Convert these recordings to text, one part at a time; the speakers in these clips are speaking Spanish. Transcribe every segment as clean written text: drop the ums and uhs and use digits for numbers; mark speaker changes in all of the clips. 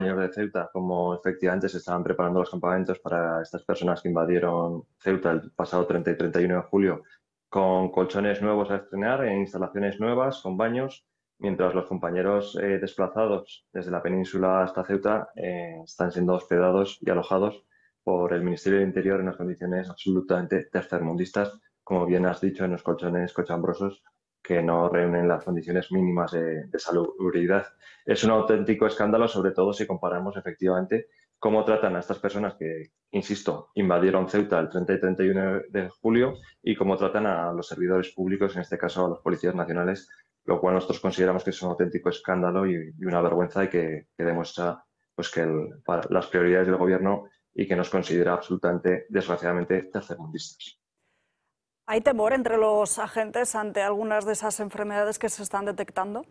Speaker 1: de Ceuta cómo efectivamente se estaban preparando los campamentos para estas personas que invadieron Ceuta el pasado 30 y 31 de julio, con colchones nuevos a estrenar, en instalaciones nuevas, con baños, mientras los compañeros desplazados desde la península hasta Ceuta están siendo hospedados y alojados por el Ministerio del Interior en unas condiciones absolutamente tercermundistas, como bien has dicho, en los colchones cochambrosos que no reúnen las condiciones mínimas de salubridad. Es un auténtico escándalo, sobre todo si comparamos efectivamente cómo tratan a estas personas que, insisto, invadieron Ceuta el 30 y 31 de julio y cómo tratan a los servidores públicos, en este caso a los policías nacionales, lo cual nosotros consideramos que es un auténtico escándalo y una vergüenza y que demuestra pues, que las prioridades del gobierno y que nos considera absolutamente, desgraciadamente, tercermundistas.
Speaker 2: ¿Hay temor entre los agentes ante algunas de esas enfermedades que se están detectando?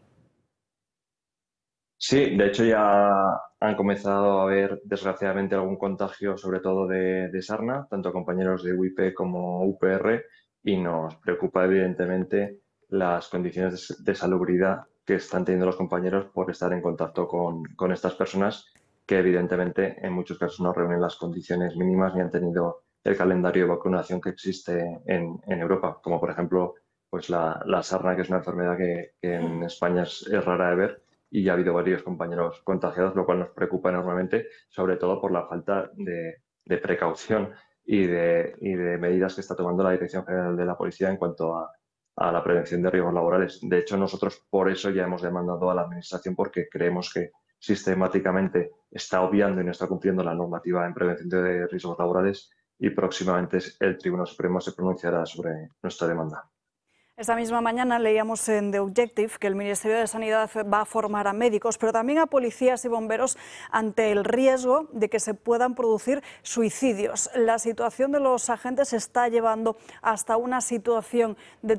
Speaker 1: Sí, de hecho ya han comenzado a haber desgraciadamente algún contagio, sobre todo de sarna, tanto compañeros de UIP como UPR, y nos preocupa evidentemente las condiciones de salubridad que están teniendo los compañeros por estar en contacto con estas personas que evidentemente en muchos casos no reúnen las condiciones mínimas ni han tenido el calendario de vacunación que existe en Europa, como por ejemplo pues la sarna, que es una enfermedad que en España es rara de ver y ya ha habido varios compañeros contagiados, lo cual nos preocupa enormemente, sobre todo por la falta de precaución y de medidas que está tomando la Dirección General de la Policía en cuanto a la prevención de riesgos laborales. De hecho, nosotros por eso ya hemos demandado a la Administración, porque creemos que sistemáticamente está obviando y no está cumpliendo la normativa en prevención de riesgos laborales, y próximamente el Tribunal Supremo se pronunciará sobre nuestra demanda.
Speaker 2: Esta misma mañana leíamos en The Objective que el Ministerio de Sanidad va a formar a médicos, pero también a policías y bomberos ante el riesgo de que se puedan producir suicidios. La situación de los agentes se está llevando hasta una situación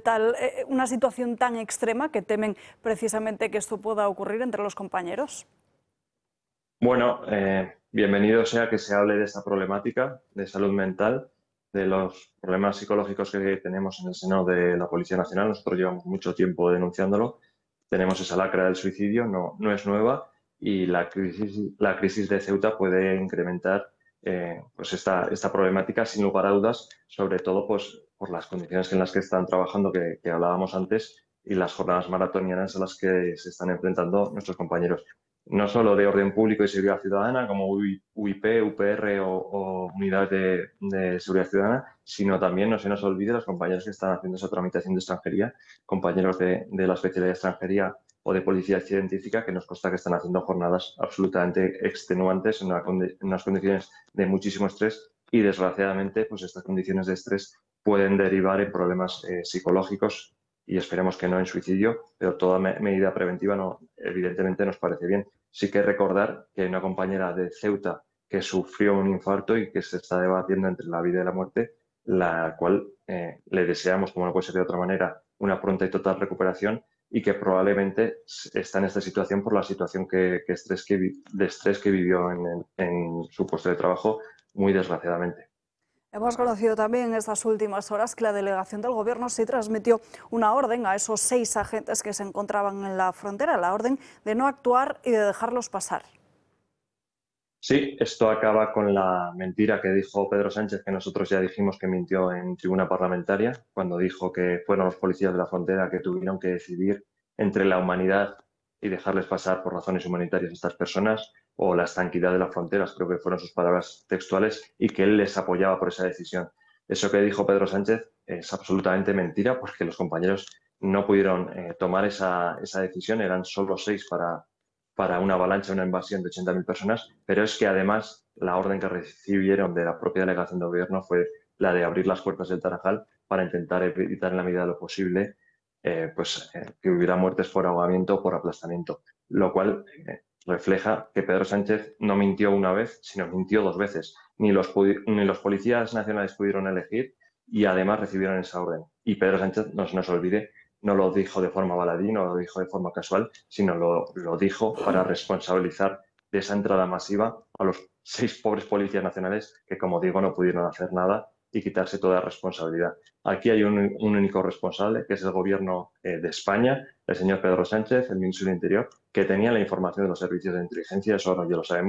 Speaker 2: tan extrema que temen precisamente que esto pueda ocurrir entre los compañeros.
Speaker 1: Bueno, bienvenido sea que se hable de esta problemática de salud mental, de los problemas psicológicos que tenemos en el seno de la Policía Nacional. Nosotros llevamos mucho tiempo denunciándolo. Tenemos esa lacra del suicidio, no es nueva, y la crisis de Ceuta puede incrementar pues esta problemática sin lugar a dudas, sobre todo pues, por las condiciones en las que están trabajando, que hablábamos antes, y las jornadas maratonianas a las que se están enfrentando nuestros compañeros, no solo de orden público y seguridad ciudadana, como UIP, UPR o unidades de seguridad ciudadana, sino también, no se nos olvide, los compañeros que están haciendo esa tramitación de extranjería, compañeros de la especialidad de extranjería o de policía científica, que nos consta que están haciendo jornadas absolutamente extenuantes en unas condiciones de muchísimo estrés, y desgraciadamente pues estas condiciones de estrés pueden derivar en problemas psicológicos, y esperemos que no en suicidio, pero toda medida preventiva evidentemente nos parece bien. Sí que recordar que hay una compañera de Ceuta que sufrió un infarto y que se está debatiendo entre la vida y la muerte, la cual le deseamos, como no puede ser de otra manera, una pronta y total recuperación, y que probablemente está en esta situación por la situación de estrés que vivió en su puesto de trabajo, muy desgraciadamente.
Speaker 2: Hemos conocido también en estas últimas horas que la delegación del Gobierno sí transmitió una orden a esos 6 agentes que se encontraban en la frontera, la orden de no actuar y de dejarlos pasar.
Speaker 1: Sí, esto acaba con la mentira que dijo Pedro Sánchez, que nosotros ya dijimos que mintió en tribuna parlamentaria, cuando dijo que fueron los policías de la frontera que tuvieron que decidir entre la humanidad y dejarles pasar por razones humanitarias a estas personas, o la estanquidad de las fronteras, creo que fueron sus palabras textuales, y que él les apoyaba por esa decisión. Eso que dijo Pedro Sánchez es absolutamente mentira, porque los compañeros no pudieron tomar esa decisión. Eran solo 6 para una avalancha, una invasión de 80.000 personas, pero es que además la orden que recibieron de la propia delegación de gobierno fue la de abrir las puertas del Tarajal para intentar evitar en la medida de lo posible que hubiera muertes por ahogamiento o por aplastamiento, lo cual refleja que Pedro Sánchez no mintió una vez, sino mintió 2 veces. Ni los policías nacionales pudieron elegir, y además recibieron esa orden. Y Pedro Sánchez, no se nos olvide, no lo dijo de forma baladí, no lo dijo de forma casual, sino lo dijo para responsabilizar de esa entrada masiva a los 6 pobres policías nacionales que, como digo, no pudieron hacer nada y quitarse toda responsabilidad. Aquí hay un único responsable, que es el Gobierno de España, el señor Pedro Sánchez, el ministro del Interior, que tenía la información de los servicios de inteligencia, eso ahora ya lo sabemos.